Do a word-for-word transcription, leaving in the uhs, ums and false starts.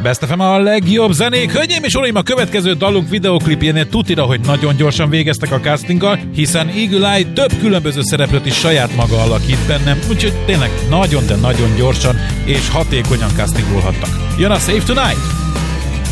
Best ef em a legjobb zenék. Hölgyeim és uraim, a következő dalunk videoklipjénél tutira, hogy nagyon gyorsan végeztek a castinggal, hiszen Eagle Eye több különböző szereplőt is saját maga alakít bennem, úgyhogy tényleg nagyon, de nagyon gyorsan és hatékonyan castingolhattak. Jön a Save Tonight!